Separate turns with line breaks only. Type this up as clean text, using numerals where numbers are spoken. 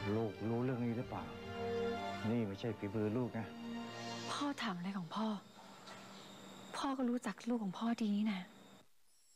ลูกรู้เรื่องนี้หรือเปล่านี่ไม่ใช่ฝีมือลูกนะ
พ่อถามอะไรของพ่อ พ่อก็รู้จักลูกของพ่อดีนี่นะ